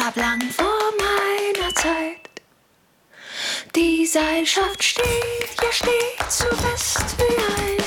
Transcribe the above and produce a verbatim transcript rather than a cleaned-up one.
gab lang vor meiner Zeit. Die Seilschaft steht, ja steht so fest wie ein